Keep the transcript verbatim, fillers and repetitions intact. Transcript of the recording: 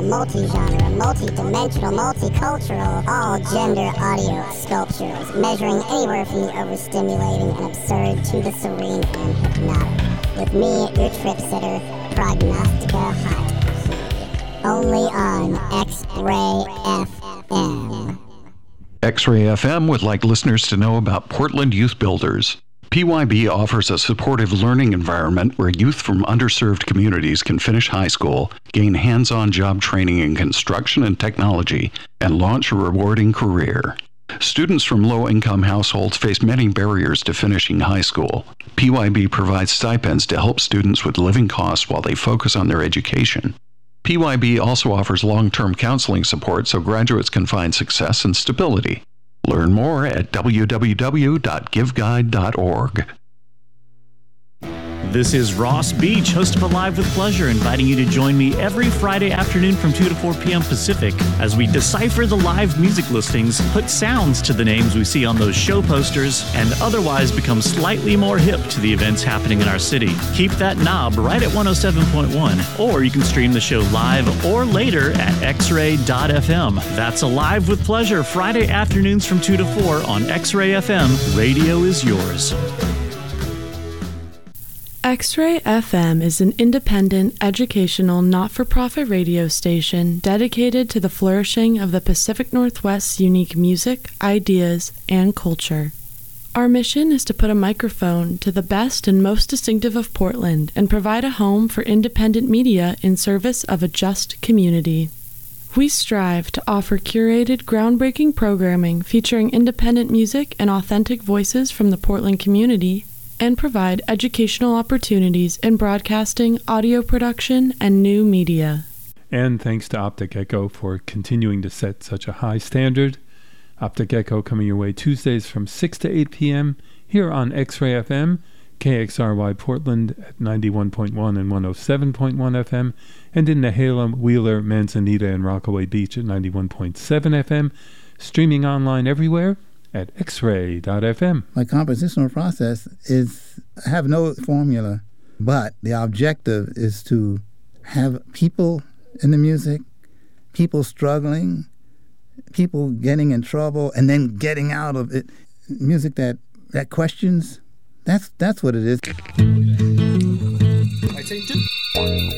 multi-genre, multi-dimensional, multicultural, all-gender audio sculptures, measuring anywhere from the overstimulating and absurd to the serene and hypnotic. With me, your trip sitter, Prognostica Hot. Only on X-Ray F M. X-Ray F M would like listeners to know about Portland Youth Builders. P Y B offers a supportive learning environment where youth from underserved communities can finish high school, gain hands-on job training in construction and technology, and launch a rewarding career. Students from low-income households face many barriers to finishing high school. P Y B provides stipends to help students with living costs while they focus on their education. P Y B also offers long-term counseling support so graduates can find success and stability. Learn more at w w w dot give guide dot org. This is Ross Beach, host of Alive with Pleasure, inviting you to join me every Friday afternoon from two to four p.m. Pacific as we decipher the live music listings, put sounds to the names we see on those show posters, and otherwise become slightly more hip to the events happening in our city. Keep that knob right at one oh seven point one, or you can stream the show live or later at x ray dot f m. That's Alive with Pleasure, Friday afternoons from two to four on X-Ray F M. Radio is yours. X-Ray F M is an independent, educational, not-for-profit radio station dedicated to the flourishing of the Pacific Northwest's unique music, ideas, and culture. Our mission is to put a microphone to the best and most distinctive of Portland and provide a home for independent media in service of a just community. We strive to offer curated, groundbreaking programming featuring independent music and authentic voices from the Portland community, and provide educational opportunities in broadcasting, audio production, and new media. And thanks to Optic Echo for continuing to set such a high standard. Optic Echo coming your way Tuesdays from six to eight p.m. here on X-Ray F M, K X R Y Portland at ninety-one point one and one oh seven point one F M, and in Nehalem, Wheeler, Manzanita, and Rockaway Beach at ninety-one point seven F M, streaming online everywhere at x ray dot f m. My compositional process is, I have no formula, but the objective is to have people in the music, people struggling, people getting in trouble, and then getting out of it. Music that, that questions, that's, that's what it is. I say two.